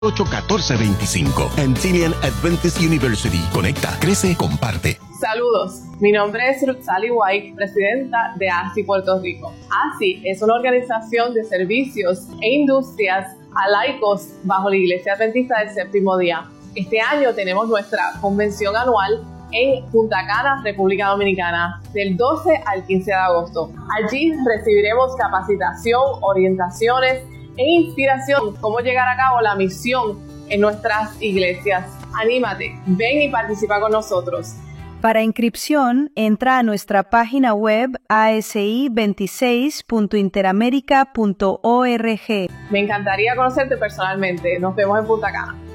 81425. Antilian Adventist University. Conecta, crece, comparte. Saludos, mi nombre es Ruth Sally White, presidenta de ASI Puerto Rico. ASI es una organización de servicios e industrias a laicos bajo la Iglesia Adventista del Séptimo Día. Este año tenemos nuestra convención anual en Punta Cana, República Dominicana, del 12 al 15 de agosto. Allí recibiremos capacitación, orientaciones e inspiración cómo llegar a cabo la misión en nuestras iglesias. Anímate, ven y participa con nosotros. Para inscripción, entra a nuestra página web asi26.interamerica.org. Me encantaría conocerte personalmente. Nos vemos en Punta Cana.